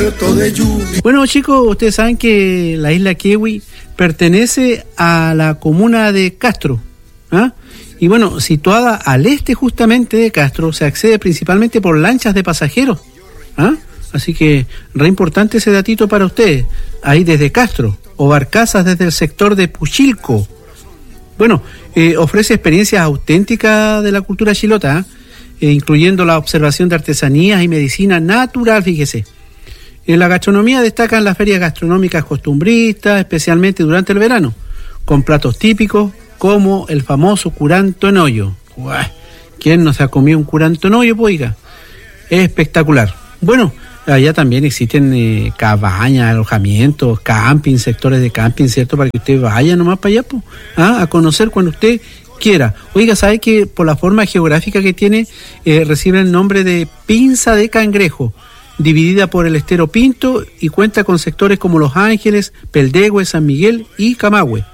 cubierto de lluvia. Bueno, chicos, ustedes saben que la isla Kiwi pertenece a la comuna de Castro, ¿ah? Y bueno, situada al este justamente de Castro, se accede principalmente por lanchas de pasajeros, ¿ah? Así que re importante ese datito para ustedes, ahí desde Castro, o barcazas desde el sector de Puchilco. Bueno, ofrece experiencias auténticas de la cultura chilota, incluyendo la observación de artesanías y medicina natural, fíjese. En la gastronomía destacan las ferias gastronómicas costumbristas, especialmente durante el verano, con platos típicos como el famoso curanto en hoyo. Uah, ¿quién no se ha comido un curanto en hoyo, poiga? Es espectacular. Bueno, allá también existen cabañas, alojamientos, camping, sectores de camping, ¿cierto? Para que usted vaya nomás para allá, pues, a conocer cuando usted quiera. Oiga, ¿sabe que por la forma geográfica que tiene, recibe el nombre de Pinza de Cangrejo, dividida por el estero Pinto y cuenta con sectores como Los Ángeles, Peldehue, San Miguel y Camagüe?